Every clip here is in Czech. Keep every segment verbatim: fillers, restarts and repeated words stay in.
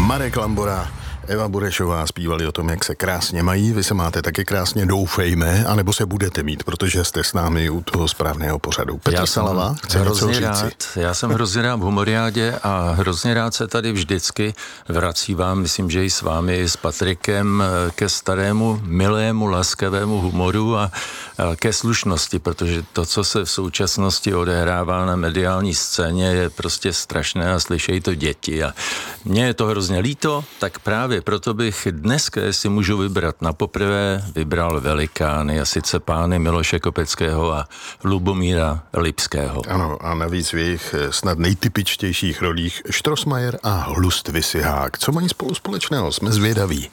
Marek Lambora, Eva Burešová zpívali o tom, jak se krásně mají. Vy se máte taky krásně, doufejme, anebo se budete mít, protože jste s námi u toho správného pořadu. Petr Salava chce něco říci. Já jsem hrozně rád v Humoriádě a hrozně rád se tady vždycky vracívám, myslím, že i s vámi, s Patrikem, ke starému, milému, laskavému humoru a ke slušnosti, protože to, co se v současnosti odehrává na mediální scéně, je prostě strašné a slyšejí to děti. A mně je to hrozně líto, tak právě proto bych dneska, jestli můžu vybrat na poprvé, vybral velikány, a sice pány Miloše Kopeckého a Lubomíra Lipského. Ano, a navíc v jejich snad nejtypičtějších rolích Strossmayer a Hlust Visihák. Co mají spolu společného? Jsme zvědaví.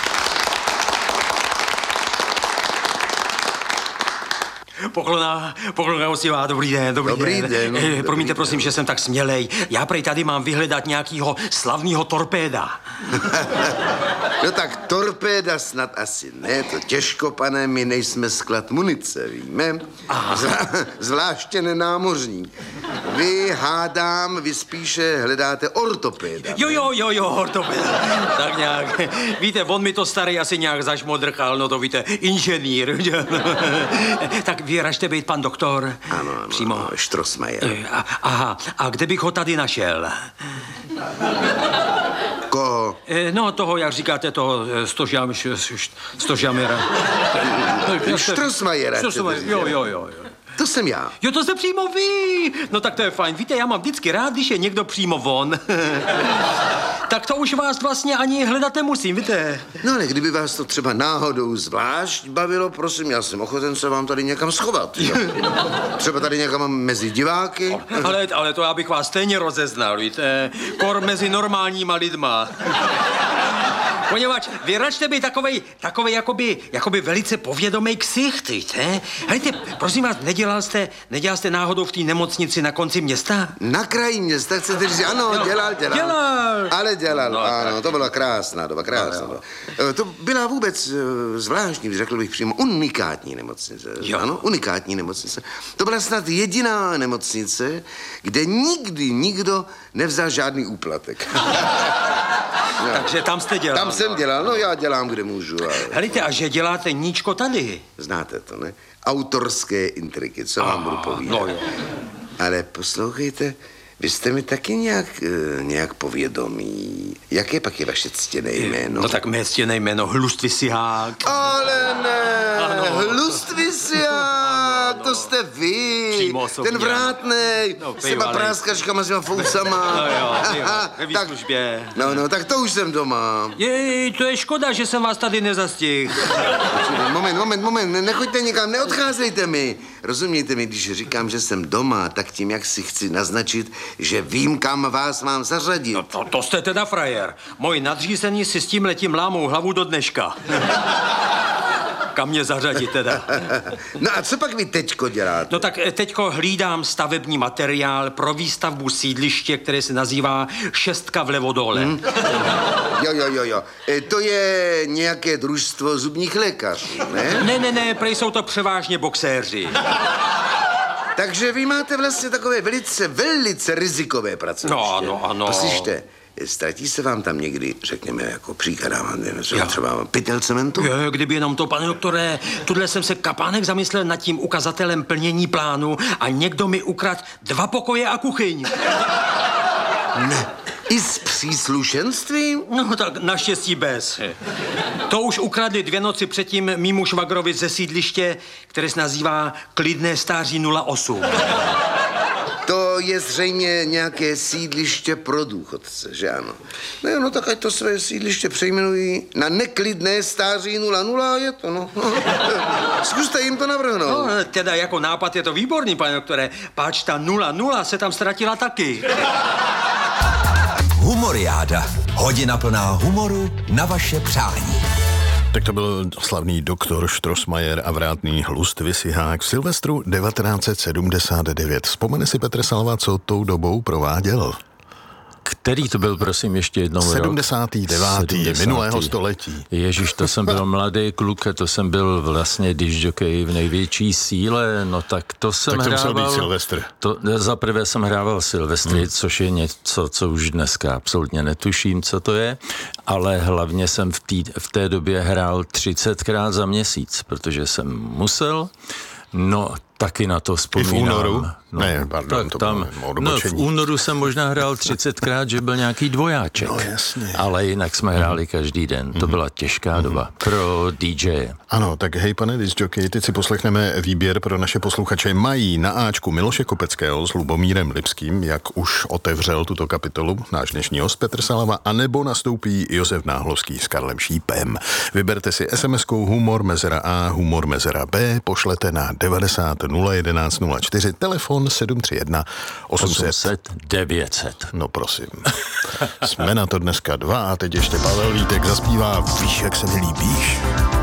Poklona, poklona ostivá, dobrý den, dobrý, dobrý den. den. E, promiňte, dobrý prosím, den. že jsem tak smělej. Já prej tady mám vyhledat nějakýho slavného torpéda. No tak torpéda snad asi ne, to těžko, pane, my nejsme sklad munice, víme? Zvlá, zvláště nenámořník. Vy hádám, vy spíše hledáte ortopéda. Jo, jo, jo, jo, ortopéda. Tak nějak. Víte, on mi to starý asi nějak zašmodrchal, no to víte, inženýr. Tak vy ražte být pan doktor? Ano, ano, přímo. ano, Strossmayer. A, aha, a kde bych ho tady našel? Koho? E, no toho, jak říkáte, toho stožam, stožamera. Strossmayera. Jo, jo, jo, jo. To jsem já. Jo, to jste přímo vy. No tak to je fajn. Víte, já mám vždycky rád, když je někdo přímo von. Tak to už vás vlastně ani hledat nemusím, víte. No ale kdyby vás to třeba náhodou zvlášť bavilo, prosím, já jsem ochoten se vám tady někam schovat. Jo? Třeba tady někam mezi diváky. Ale, ale to já bych vás stejně rozeznal, víte. Kor mezi normálníma lidma. Poněvadž vy račte být takovej, takovej jakoby, jakoby velice povědomej ksicht, víte? Hejte, prosím vás, nedělal jste, nedělal jste náhodou v té nemocnici na konci města? Na kraji města, chcete říct, ano, no, dělal, dělal. Dělal. Ale dělal, no, ano, tak. To byla krásná doba, krásná doba. To byla vůbec zvláštní, řekl bych přímo, unikátní nemocnice. Jo. Ano, unikátní nemocnice. To byla snad jediná nemocnice, kde nikdy nikdo nevzal žádný úplatek. No. Takže tam jste dělal. Tam jsem dělal, no já dělám, kde můžu. Ale... Helejte, a že děláte níčko tady? Znáte to, ne? Autorské intriky, co vám budu povídat. No jo. Ale poslouchejte, vy jste mi taky nějak, uh, nějak povědomí. Jaké pak je vaše ctěné jméno? No tak mé ctěné jméno Hlust Visihák. Ale ne, Ano. Hlust Visihák, to jste vy. Přímo osobně. Ten vrátnej, No, s těma pejvalej. práskačkama, s těma fousama. No jo, jo, ve tak, výslužbě. no, no, tak to už jsem doma. Jej, to je škoda, že jsem vás tady nezastihl. Moment, moment, moment, ne- nechoďte nikam, neodcházejte mi. Rozumíte mi, když říkám, že jsem doma, tak tím, jak si chci naznačit, že vím, kam vás mám zařadit. No to, to jste teda frajer. Moji nadřízení si s tím letím lámou hlavu do dneška. Kam mě zařadit teda? No a co pak vy teďko děláte? No tak teďko hlídám stavební materiál pro výstavbu sídliště, které se nazývá Šestka v Levodole. Hmm. Jo, jo, jo, jo. E, to je nějaké družstvo zubních lékařů, ne? Ne, ne, ne, prej jsou to převážně boxéři. Takže vy máte vlastně takové velice, velice rizikové pracoviště. No, ano, ano. Poslyšte, ztratí se vám tam někdy, řekněme, jako příkladám, třeba, třeba pytel cementu? Je, kdyby jenom to, pane doktore, tudle jsem se kapánek zamyslel nad tím ukazatelem plnění plánu a někdo mi ukradl dva pokoje a kuchyň. Ne. I s příslušenstvím? No tak naštěstí bez. To už ukradli dvě noci předtím mýmu švagrovi ze sídliště, které se nazývá Klidné stáří nula osm. To je zřejmě nějaké sídliště pro důchodce, že ano? Ne, no tak ať to své sídliště přejmenují na Neklidné stáří nula nula, je to, no. Zkuste jim to navrhnout. No, teda jako nápad je to výborný, pane doktore, páč ta nula nula se tam ztratila taky. Humoriáda. Hodina plná humoru na vaše přání. Tak to byl slavný doktor Strossmayer a vrátný Hlust Visihák v Silvestru devatenáct set sedmdesát devět. Vzpomene si Petr Salva, co tou dobou prováděl? K Který to byl, prosím, ještě jednou sedmdesátý devátý minulého století. Ježíš, to jsem byl mladý kluk, to jsem byl vlastně discjockey v největší síle, no tak to jsem tak hrával. Tak to musel být Silvestr. To, za prvé jsem hrával Silvestry, hmm. což je něco, co už dneska absolutně netuším, co to je, ale hlavně jsem v, tý, v té době hrál třicetkrát za měsíc, protože jsem musel. No, taky na to vzpomínám. I v únoru? No, ne, pardon, tak to tam, no, v únoru jsem možná hrál třicetkrát, že byl nějaký dvojáček. No jasně. Ale jinak jsme hráli každý den. To byla těžká doba pro dý džeje. Ano, tak hej, pane discjockey, teď si poslechneme výběr pro naše posluchače. Mají na áčku Miloše Kopeckého s Lubomírem Lipským, jak už otevřel tuto kapitolu náš dnešní host Petr Salava, anebo nastoupí Josef Náhlovský s Karlem Šípem. Vyberte si es em eskou humor mezera A, humor mezera B, pošlete na devadesát nula jedenáct nula čtyři, telefon sedm tři jedna osm set devět set. No prosím. Jsme na to dneska dva a teď ještě Pavel Vítek zaspívá Víš, jak se mi líbíš.